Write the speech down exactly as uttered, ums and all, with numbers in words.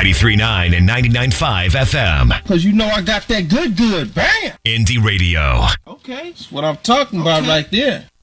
ninety-three point nine and ninety-nine point five F M. Because you know I got that good, good. Bam! Indie Radio. Okay, that's what I'm talking about Okay. right there.